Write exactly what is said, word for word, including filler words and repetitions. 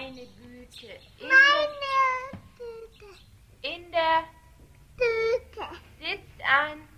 meine Güte. In Meine Tüte. Der, in der Tüte. sitzt ein